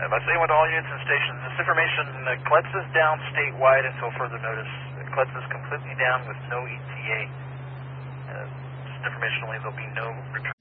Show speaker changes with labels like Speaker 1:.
Speaker 1: By saying with all units and stations, this information, CLETS is down statewide until further notice. CLETS is completely down with no ETA. Just informationally, there'll be no return